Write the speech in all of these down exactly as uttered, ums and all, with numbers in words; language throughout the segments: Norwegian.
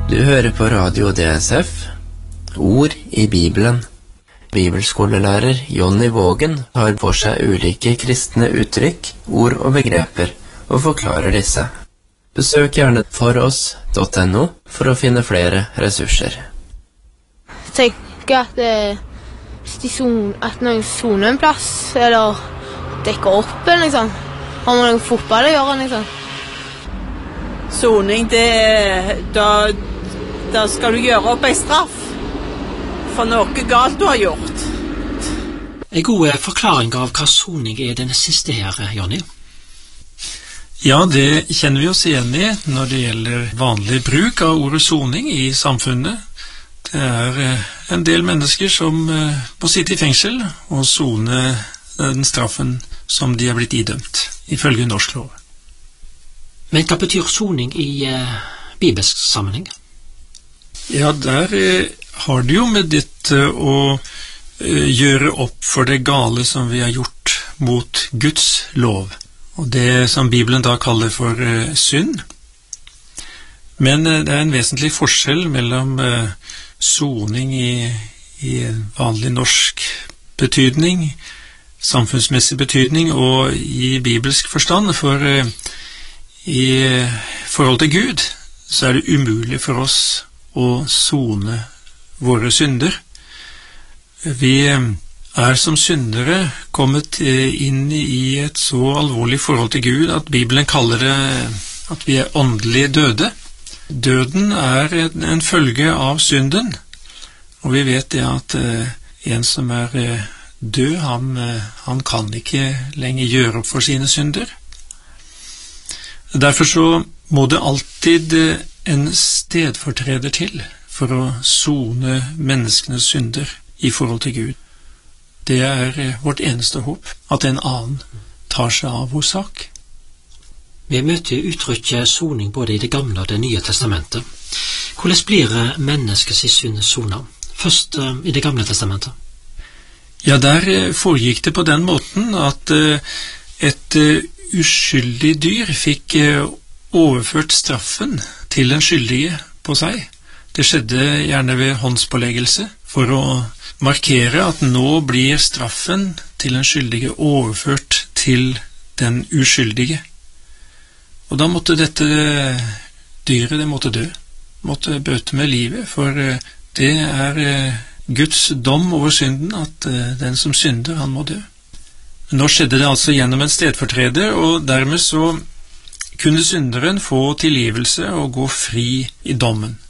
Du hører på Radio D S F, Ord i Bibelen. Bibelskolelærer Jonny Vågen tar for seg ulike kristne uttrykk, ord og begreper, og forklarer disse. Besøk gjerne foross punktum no for å finne flere ressurser. Jeg tenker at, eh, de son, at noen soner en plass, eller dekker opp en, liksom. Har man noen fotball å gjøre, liksom. Soning, det er, da, da skal du gjøre opp en straff for noe galt du har gjort. En god forklaring av hva soning er den siste her, Jonny? Ja, det kjenner vi oss igjen i når det gjelder vanlig bruk av ordet soning i samfunnet. Det er en del mennesker som må sitte i fengsel og sone den straffen som de er blitt idømt, ifølge norsk lov. Men hva betyr soning i uh, bibelsk sammenheng? Ja, der eh, har det jo med dette å eh, gjøre opp for det gale som vi har gjort mot Guds lov, og det som Bibelen da kaller for eh, synd. Men eh, det er en vesentlig forskjell mellom eh, soning i, i vanlig norsk betydning, samfunnsmessig betydning, og i bibelsk forstand, for eh, i forhold til Gud så er det umulig for oss å sone våre synder. Vi er som syndere kommet inn i et så alvorlig forhold til Gud at Bibelen kaller det at vi er åndelig døde. Døden er en følge av synden, og vi vet det at en som er død, han, han kan ikke lenger gjøre opp for sine synder. Derfor så må det alltid en stedfortreder til for å sone menneskenes synder i forhold til Gud. Det er vårt eneste håp, at en annen tar seg av vår sak. Vi møter uttrykket soning både i Det gamle og Det nye testamentet. Hvordan blir menneskets synd sonet? Først uh, i Det gamle testamentet. Ja, der foregikk det på den måten at uh, et uh, uskyldig dyr fikk overført straffen til den skyldige på seg. Det skjedde gjerne ved håndspåleggelse for å markere at nå blir straffen til den skyldige overført til den uskyldige. Og da måtte dette dyret, det måtte dø, måtte bøte med livet, for det er Guds dom over synden at den som synder, han må dø. Nå skjedde det altså gjennom en stedfortreder, og dermed så kunne synderen få tilgivelse og gå fri i dommen.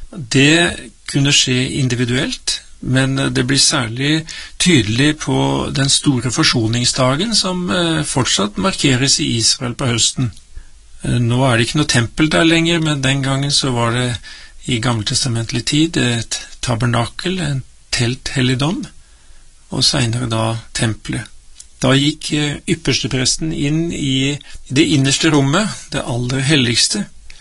Det kunne skje individuelt, men det blir særlig tydelig på den store forsoningsdagen som fortsatt markeres i Israel på høsten. Nå er det ikke noe tempel der lenger, men den gangen så var det i gammeltestamentlig tid et tabernakel, en telthelligdom, og senere da tempelet. Da gikk ypperstepresten inn i det innerste rommet, det aller helligste,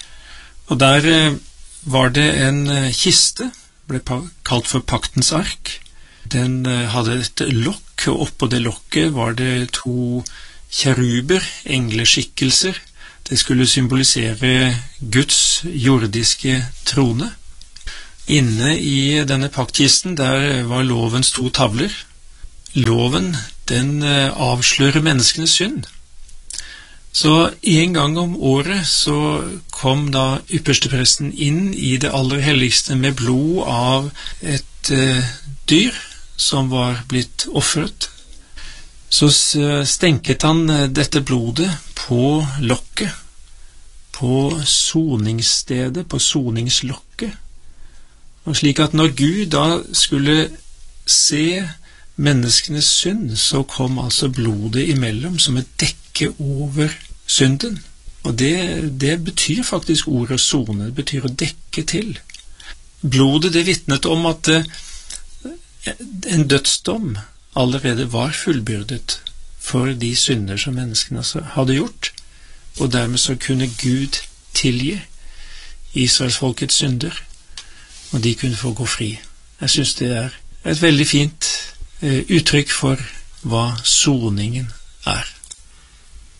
og der var det en kiste, ble kalt for paktens ark. Den hadde et lokk, og oppå det lokket var det to kjeruber, engleskikkelser. Det skulle symbolisere Guds jordiske trone. Inne i denne paktkisten der var lovens to tavler. Loven, den avslører menneskenes synd. Så en gang om året så kom da ypperstepresten inn i det aller helligste med blod av et uh, dyr som var blitt offret. Så stenket han dette blodet på lokket, på soningsstedet, på soningslokket. Og slik at når Gud da skulle se menneskenes synd, så kom altså blodet imellom som et dekke over synden. Og det, det betyr faktisk ordet sone, det betyr å dekke til. Blodet, det vitnet om at en dødsdom allerede var fullbyrdet for de synder som menneskene hadde gjort, og dermed så kunne Gud tilgi Israelsfolkets synder, og de kunne få gå fri. Jeg synes det er et veldig fint uttrykk for hva soningen er.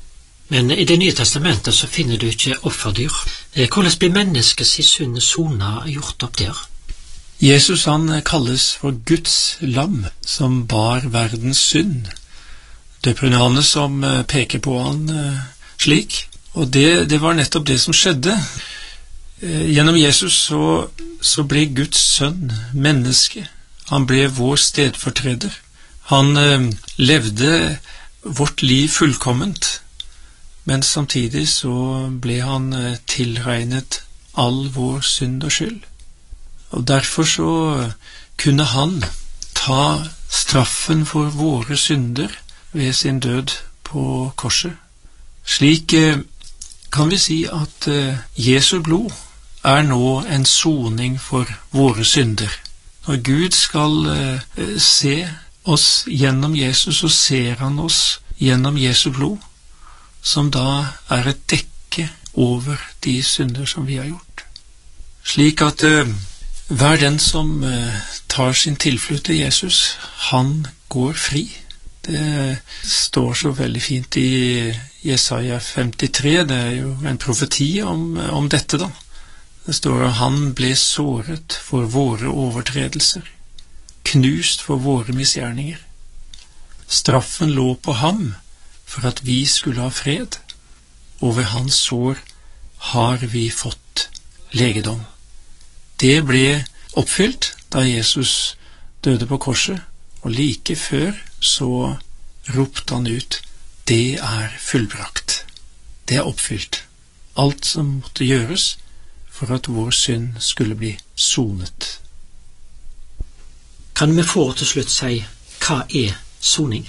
Men i Det nye testamentet så finner du ikke offerdyr. Hvordan blir menneskets synd sona gjort opp der? Jesus han kalles for Guds lam som bar verdens synd. Døperen Johannes som peker på han slik. Og det, det var nettopp det som skjedde. Gjennom Jesus så, så ble Guds sønn menneske. Han ble vår stedfortreder. Han eh, levde vårt liv fullkomment, men samtidig så ble han eh, tilregnet all vår synd og skyld. Og derfor så kunne han ta straffen for våre synder ved sin død på korset. Slik eh, kan vi si at eh, Jesu blod er nå en soning for våre synder. Når Gud skal eh, se oss gjennom Jesus, så ser han oss gjennom Jesu blod, som da er et dekke over de synder som vi har gjort. Slik at eh, hver den som eh, tar sin tilflukt til Jesus, han går fri. Det står så veldig fint i Jesaja femtitre, det er jo en profeti om, om dette da. Det står at han ble såret for våre overtredelser, knust for våre misgjerninger. Straffen lå på ham for at vi skulle ha fred, og ved hans sår har vi fått legedom. Det ble oppfylt da Jesus døde på korset, og like før så ropte han ut, det er fullbrakt. Det er oppfylt. Alt som måtte gjøres for at vår synd skulle bli sonet. Kan vi få til slutt si, hva er soning?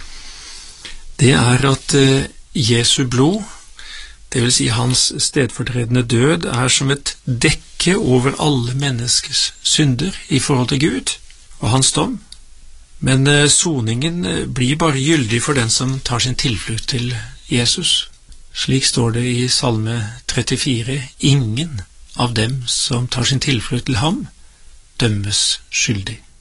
Det er at uh, Jesu blod, det vil si hans stedfortredende død, er som et dekke over alle menneskers synder i forhold til Gud og hans dom. Men uh, soningen uh, blir bare gyldig for den som tar sin tilflukt til Jesus. Slik står det i Salme trettifire, ingen av dem som tar sin tilflukt til ham, dømmes skyldig.